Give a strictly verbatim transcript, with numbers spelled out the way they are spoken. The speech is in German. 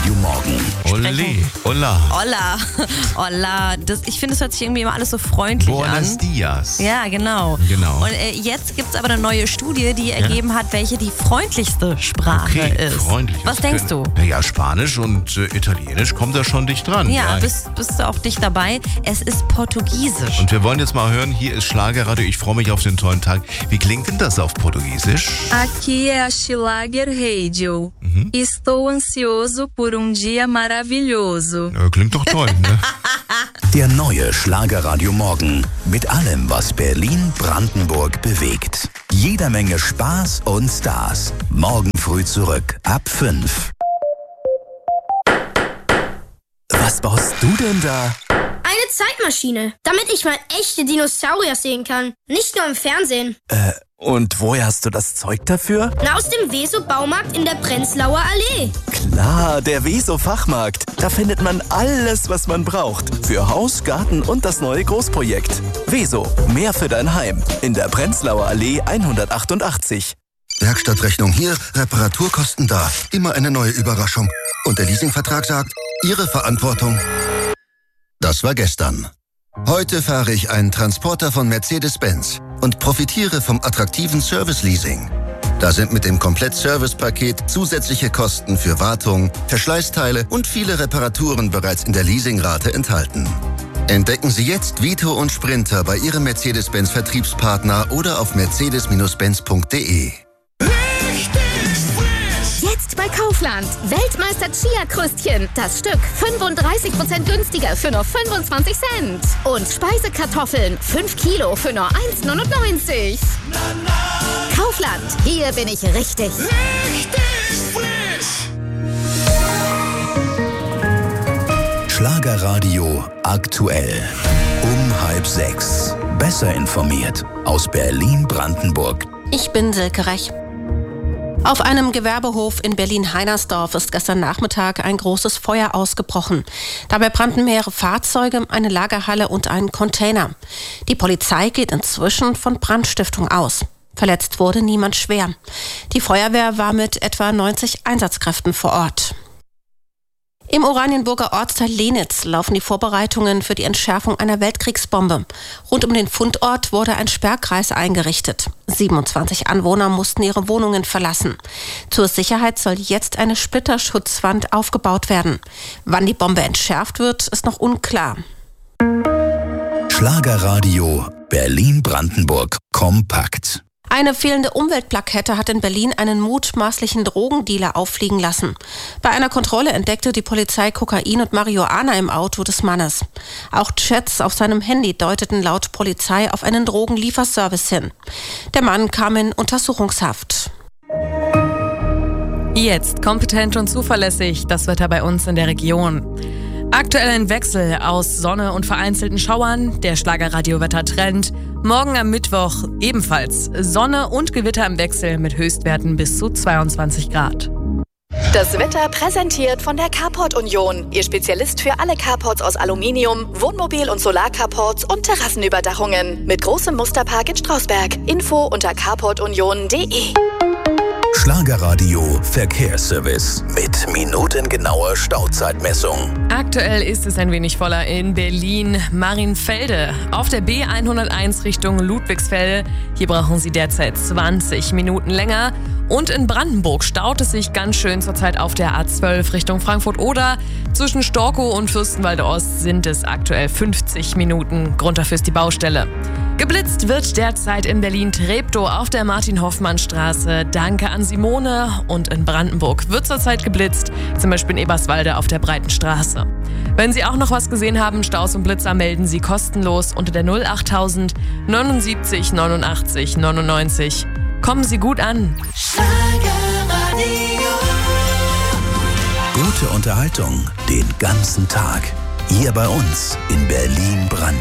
Radio Morgen. Ole, hola. Hola, hola. Das, ich finde, es hört sich irgendwie immer alles so freundlich Buenos an. dias. Ja, genau. Genau. Und äh, jetzt gibt es aber eine neue Studie, die ergeben hat, welche die freundlichste Sprache Okay, ist. freundlich. Was denkst du? Naja, Spanisch und äh, Italienisch kommt da schon dicht dran. Ja, bist, bist du auch dicht dabei. Es ist Portugiesisch. Und wir wollen jetzt mal hören, hier ist Schlagerradio, ich freue mich auf den tollen Tag. Wie klingt denn das auf Portugiesisch? Aqui é a Schlager Radio. Mhm. Estou ansioso por um dia maravilhoso. Ja, klingt doch toll, ne? Der neue Schlagerradio Morgen. Mit allem, was Berlin, Brandenburg bewegt. Jeder Menge Spaß und Stars. Morgen früh zurück, ab fünf. Was baust du denn da? Eine Zeitmaschine, damit ich mal echte Dinosaurier sehen kann. Nicht nur im Fernsehen. Äh, und woher hast du das Zeug dafür? Na, aus dem Weso-Baumarkt in der Prenzlauer Allee. Klar, der Weso-Fachmarkt. Da findet man alles, was man braucht. Für Haus, Garten und das neue Großprojekt. Weso, mehr für dein Heim. In der Prenzlauer Allee hundertachtundachtzig. Werkstattrechnung hier, Reparaturkosten da. Immer eine neue Überraschung. Und der Leasingvertrag sagt, Ihre Verantwortung. Das war gestern. Heute fahre ich einen Transporter von Mercedes-Benz und profitiere vom attraktiven Service-Leasing. Da sind mit dem Komplett-Service-Paket zusätzliche Kosten für Wartung, Verschleißteile und viele Reparaturen bereits in der Leasingrate enthalten. Entdecken Sie jetzt Vito und Sprinter bei Ihrem Mercedes-Benz-Vertriebspartner oder auf mercedes Benz punkt de. Jetzt bei Kaufland. Weltmeister Chia-Krüstchen. Das Stück fünfunddreißig Prozent günstiger für nur fünfundzwanzig Cent. Und Speisekartoffeln. fünf Kilo für nur eins neunundneunzig. Kaufland. Hier bin ich richtig. Richtig frisch. Schlagerradio aktuell. Um halb sechs. Besser informiert. Aus Berlin-Brandenburg. Ich bin Silke Rech. Auf einem Gewerbehof in Berlin-Heinersdorf ist gestern Nachmittag ein großes Feuer ausgebrochen. Dabei brannten mehrere Fahrzeuge, eine Lagerhalle und ein Container. Die Polizei geht inzwischen von Brandstiftung aus. Verletzt wurde niemand schwer. Die Feuerwehr war mit etwa neunzig Einsatzkräften vor Ort. Im Oranienburger Ortsteil Lenitz laufen die Vorbereitungen für die Entschärfung einer Weltkriegsbombe. Rund um den Fundort wurde ein Sperrkreis eingerichtet. siebenundzwanzig Anwohner mussten ihre Wohnungen verlassen. Zur Sicherheit soll jetzt eine Splitterschutzwand aufgebaut werden. Wann die Bombe entschärft wird, ist noch unklar. Schlagerradio Berlin-Brandenburg kompakt. Eine fehlende Umweltplakette hat in Berlin einen mutmaßlichen Drogendealer auffliegen lassen. Bei einer Kontrolle entdeckte die Polizei Kokain und Marihuana im Auto des Mannes. Auch Chats auf seinem Handy deuteten laut Polizei auf einen Drogenlieferservice hin. Der Mann kam in Untersuchungshaft. Jetzt kompetent und zuverlässig das Wetter bei uns in der Region. Aktuell ein Wechsel aus Sonne und vereinzelten Schauern, der Schlagerradio-Wettertrend. Morgen am Mittwoch ebenfalls Sonne und Gewitter im Wechsel mit Höchstwerten bis zu zweiundzwanzig Grad. Das Wetter präsentiert von der Carport Union. Ihr Spezialist für alle Carports aus Aluminium, Wohnmobil- und Solarcarports und Terrassenüberdachungen. Mit großem Musterpark in Strausberg. Info unter carport union punkt de. Schlagerradio Verkehrsservice mit minutengenauer Stauzeitmessung. Aktuell ist es ein wenig voller in Berlin-Marienfelde. Auf der B hunderteins Richtung Ludwigsfelde. Hier brauchen Sie derzeit zwanzig Minuten länger. Und in Brandenburg staut es sich ganz schön zurzeit auf der A zwölf Richtung Frankfurt-Oder. Zwischen Storkow und Fürstenwalde Ost sind es aktuell fünfzig Minuten. Grund dafür ist die Baustelle. Geblitzt wird derzeit in Berlin-Treptow auf der Martin-Hoffmann-Straße. Danke an Simone. Und in Brandenburg wird zurzeit geblitzt, zum Beispiel in Eberswalde auf der Breitenstraße. Wenn Sie auch noch was gesehen haben, Staus und Blitzer, melden Sie kostenlos unter der null achttausend neunundsiebzig neunundachtzig neunundneunzig. Kommen Sie gut an. Gute Unterhaltung den ganzen Tag. Hier bei uns in Berlin-Brandenburg.